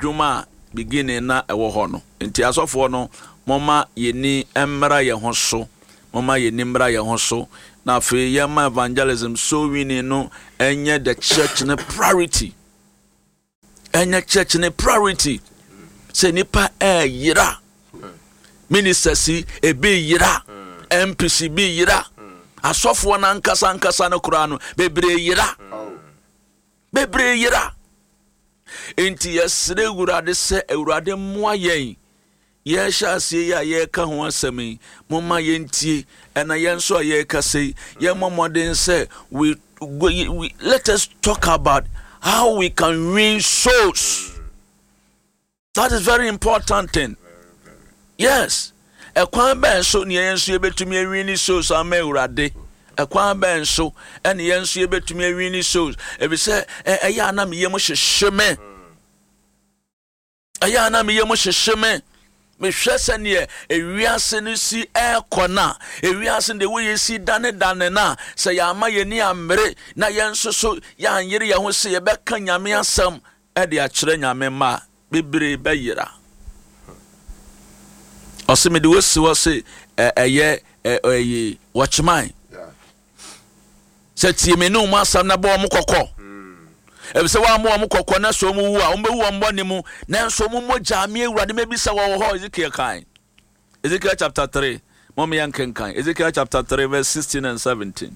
adwuma beginning na ewo ho no nti asofo no moma yeni emra ye ho so mama yeni mra ye ho so na fe yema evangelism so winning no enye the church ne priority enye church ne priority se nipa yira ministers ebe yira MPC bi yira asofo na nkasa na kura no bebre yira enti yesre wurade se ewurade moa yen ye hyasie ya ye ka ho asemi moma yentie ena yenso ye ka sei ye momoden se we let us talk about how we can win souls. That is very important thing. Yes. Ekwan ben so ne yenso ye betumi win souls ama ewurade. Ekwan ben so ene yenso ye betumi win souls. Ebi se eya na me ye mo hyehyeme. Eya na me ye mo hyehyeme. Me hwese ne ewiase no si ekona ewiase de we si dane na se ya ama ye ni amre na yenso so ya anyere ye ho se ye beka nyame asam e de a kire nyame ma bebre bayira oseme de wose eye watchman se tie me no ma asam na bo mo kokko ebise wa mo kokko na so mu wu a ombe wu mbone mu na so mu moja me ewurade mebisa wo ho Ezekiel kan Ezekiel chapter 3 mom yanken kan Ezekiel chapter 3 verse 16 and 17.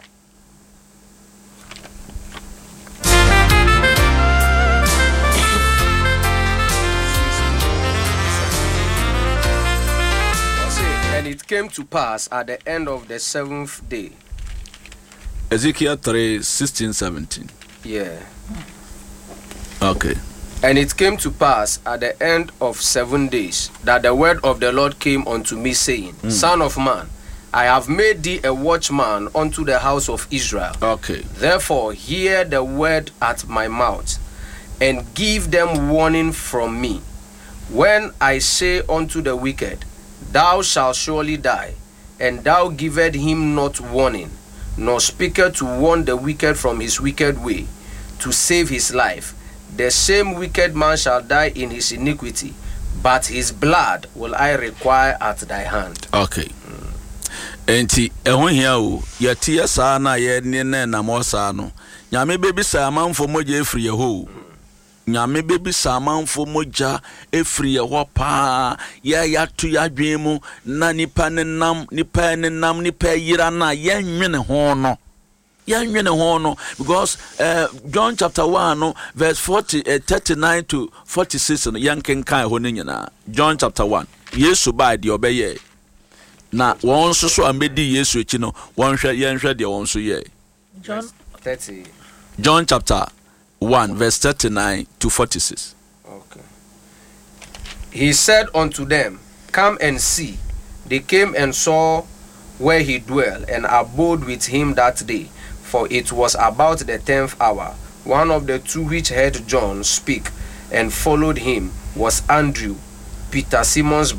And it came to pass at the end of the 7th day. Ezekiel 3 16 17. Yeah. Okay. And it came to pass at the end of 7 days that the word of the Lord came unto me, saying, Son of man, I have made thee a watchman unto the house of Israel. Okay. Therefore hear the word at my mouth, and give them warning from me. When I say unto the wicked, Thou shalt surely die, and thou givest him not warning, nor speaketh to warn the wicked from his wicked way, to save his life, the same wicked man shall die in his iniquity, but his blood will I require at thy hand. Okay. Enti ehun hia o yetie saa na ye ne na mo saa no nyame bebi saa manfo moja efri ho nyame bebi saa manfo moja efri ho pa ya to ya dwen mu na nipa ne nam nipa yira na ye nwene ho no because John chapter 1 no verse 39 to 46 no yanken kan ho ne nyina John chapter 1 Yesu ba de obeye na won so amedi Yesu echi no won hwe de won so ye John 30. John chapter 1 verse 39 to 46. Okay. He said unto them, Come and see. They came and saw where he dwelt, and abode with him that day, for it was about the 10th hour. One of the two which heard John speak and followed him was Andrew, Peter Simon's